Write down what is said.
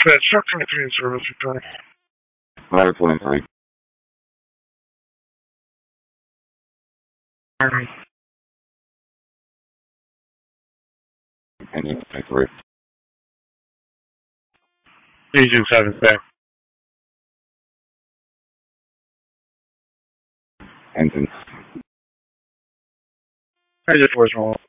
Dispatch, truck 23 in service, Victoria. Ladder 23. Alright. Engine 23. Agent 7, back. Engine. Engine 4 is wrong.